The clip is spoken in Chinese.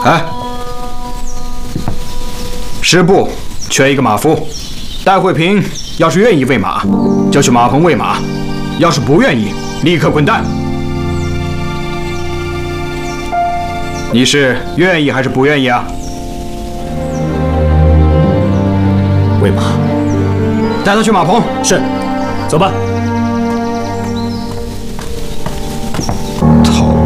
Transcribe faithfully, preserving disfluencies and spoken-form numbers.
哎，师部缺一个马夫，戴慧萍要是愿意喂马，就去马棚喂马；要是不愿意，立刻滚蛋。你是愿意还是不愿意啊？ 喂马， 带他去马棚。 是，走吧。 头。